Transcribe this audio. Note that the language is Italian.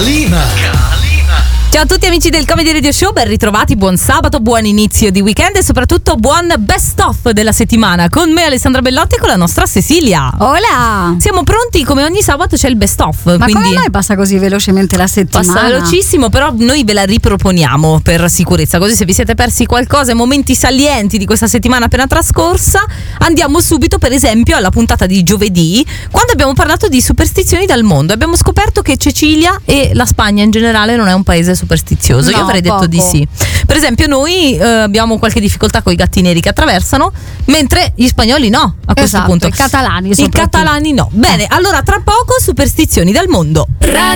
Ciao a tutti amici del Comedy Radio Show, ben ritrovati, buon sabato, buon inizio di weekend e soprattutto buon best of della settimana con me Alessandra Bellotti e con la nostra Cecilia. Hola! Siamo pronti, come ogni sabato c'è il best of. Ma quindi come mai passa così velocemente la settimana? passa velocissimo, però noi ve la riproponiamo per sicurezza, così se vi siete persi qualcosa, momenti salienti di questa settimana appena trascorsa, andiamo subito per esempio alla puntata di giovedì, quando abbiamo parlato di superstizioni dal mondo. Abbiamo scoperto che Cecilia e la Spagna in generale non è un paese superstizioso. No, io avrei detto poco. di sì. Per esempio noi abbiamo qualche difficoltà con i gatti neri che attraversano, mentre gli spagnoli no, a questo Esatto, punto i catalani i soprattutto. catalani no. Bene, allora tra poco superstizioni dal mondo.